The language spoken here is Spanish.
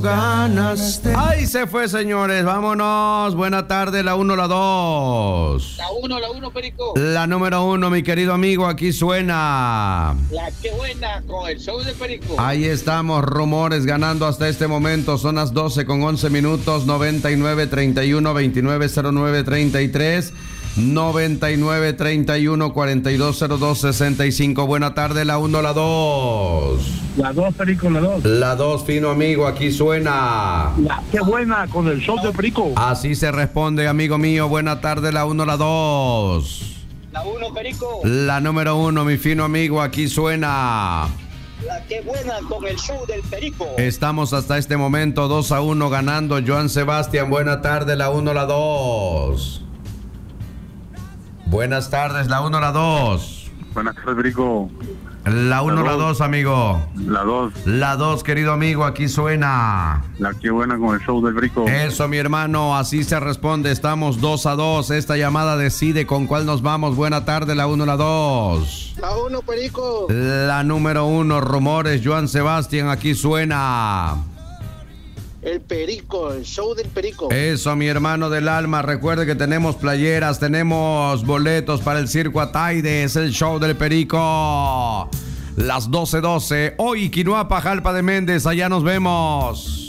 Ganaste. Ahí se fue, señores. Vámonos. Buena tarde, la 1, la 2. La 1, Perico. La número 1, mi querido amigo, aquí suena. La que buena con el show de Perico. Ahí estamos, Rumores ganando hasta este momento. Son las 12 con 11 minutos. 99-31, 2909-33. 99-31-4202-65. Buena tarde, la 1, la 2. La 2, Perico, la 2. La 2, fino amigo, aquí suena. La que buena con el show de Perico. Así se responde, amigo mío. Buena tarde, la 1, la 2. La 1, Perico. La número 1, mi fino amigo, aquí suena. La que buena con el show del Perico. Estamos hasta este momento 2-1 ganando Joan Sebastián. Buena tarde, la 1, la 2. Buenas tardes, la 1, la 2. Buenas tardes, Perico. La 1, la 2, amigo. La 2. La 2, querido amigo, aquí suena. La que buena con el show del Perico. Eso, mi hermano, así se responde. Estamos 2-2. Esta llamada decide con cuál nos vamos. Buena tarde, la 1, la 2. La 1, Perico. La número 1, Rumores, Joan Sebastián, aquí suena. El Perico, el show del Perico. Eso, mi hermano del alma. Recuerde que tenemos playeras, tenemos boletos para el Circo Ataide. Es el show del Perico. Las 12:12. Hoy, Quinoa, Jalpa de Méndez. Allá nos vemos.